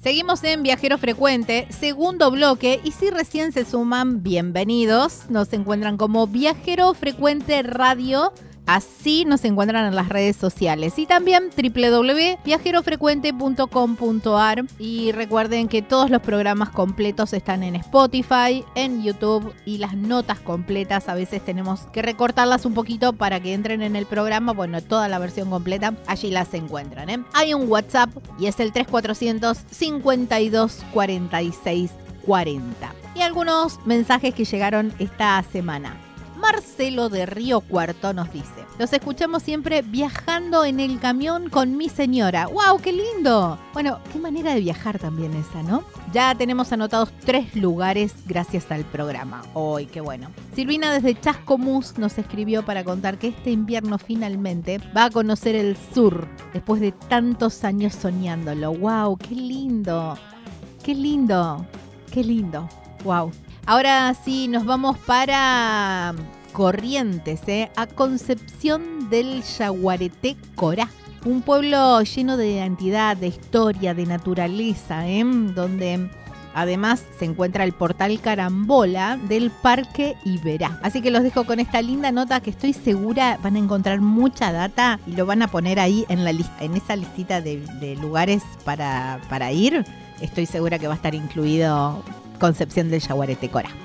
Seguimos en Viajero Frecuente, segundo bloque, y si recién se suman, bienvenidos. Nos encuentran como Viajero Frecuente Radio. Así nos encuentran en las redes sociales y también www.viajerofrecuente.com.ar. Y recuerden que todos los programas completos están en Spotify, en YouTube, y las notas completas a veces tenemos que recortarlas un poquito para que entren en el programa. Bueno, toda la versión completa allí las encuentran, ¿eh? Hay un WhatsApp y es el 3400 52 46 40. Y algunos mensajes que llegaron esta semana. Marcelo de Río Cuarto nos dice: los escuchamos siempre viajando en el camión con mi señora. ¡Wow, qué lindo! Bueno, qué manera de viajar también esa, ¿no? Ya tenemos anotados 3 lugares gracias al programa. ¡Ay, qué bueno! Silvina desde Chascomús nos escribió para contar que este invierno finalmente va a conocer el sur después de tantos años soñándolo. ¡Wow, qué lindo! ¡Qué lindo! ¡Qué lindo! ¡Wow! Ahora sí, nos vamos para Corrientes, a Concepción del Yaguareté Corá. Un pueblo lleno de identidad, de historia, de naturaleza, donde además se encuentra el portal Carambola del Parque Iberá. Así que los dejo con esta linda nota que estoy segura van a encontrar mucha data y lo van a poner ahí en la lista, en esa listita de lugares para ir. Estoy segura que va a estar incluido Concepción del Yaguareté Corá.